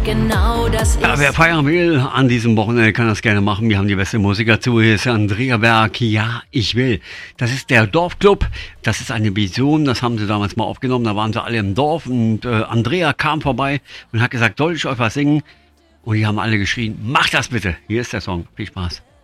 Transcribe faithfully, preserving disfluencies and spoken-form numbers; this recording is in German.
genau das ist. Ja, wer feiern will an diesem Wochenende, kann das gerne machen. Wir haben die beste Musik dazu. Hier ist Andrea Berg. Ja, ich will. Das ist der Dorfclub. Das ist eine Vision. Das haben sie damals mal aufgenommen. Da waren sie alle im Dorf und äh, Andrea kam vorbei und hat gesagt, soll ich euch was singen? Und die haben alle geschrien, mach das bitte. Hier ist der Song. Viel Spaß.